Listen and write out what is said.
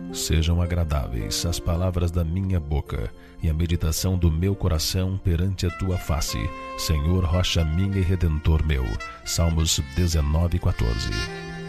Sejam agradáveis as palavras da minha boca e a meditação do meu coração perante a tua face, Senhor, rocha minha e redentor meu. Salmos 19:14.